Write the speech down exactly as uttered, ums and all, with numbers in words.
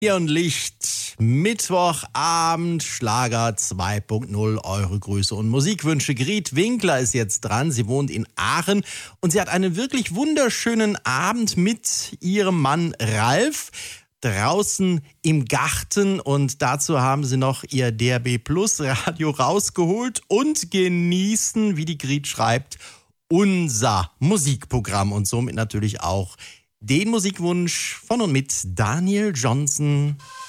Bier und Licht, Mittwochabend, Schlager zwei Punkt null, eure Grüße und Musikwünsche. Grit Winkler ist jetzt dran, sie wohnt in Aachen und sie hat einen wirklich wunderschönen Abend mit ihrem Mann Ralf draußen im Garten und dazu haben sie noch ihr D R B Plus Radio rausgeholt und genießen, wie die Grit schreibt, unser Musikprogramm und somit natürlich auch den Musikwunsch von und mit Daniel Johnson.